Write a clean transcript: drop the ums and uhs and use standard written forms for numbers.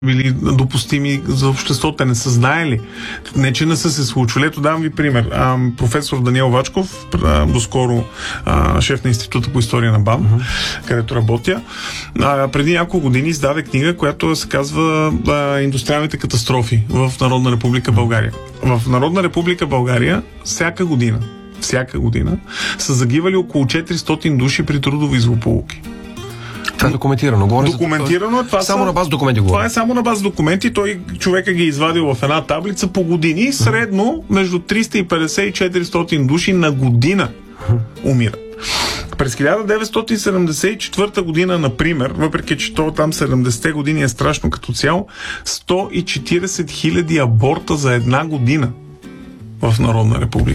били допустими за обществото, те не са знаели. Не, че не са се случвали. Ето давам ви пример. Професор Даниел Вачков, доскоро шеф на Института по история на БАН, където работя, преди няколко години издаде книга, която се казва Индустриалните катастрофи в Народна република България. В Народна република България всяка година са загивали около 400 души при трудови злополуки. Това е документирано. Документирано е. Само на база документи. Това е само на база документи. Човека ги е извадил в една таблица по години. Средно между 350 и 400 души на година умират. През 1974 година, например, въпреки че то там 70-те години е страшно като цяло, 140 000 аборта за една година в Народна република